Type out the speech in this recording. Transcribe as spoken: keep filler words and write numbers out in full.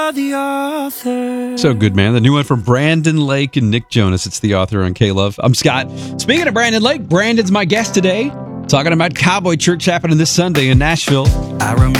The author. So good, man. The new one from Brandon Lake and Nick Jonas. It's The Author on K-Love. I'm Scott. Speaking of Brandon Lake, Brandon's my guest today, talking about Cowboy Church happening this Sunday in Nashville. I remember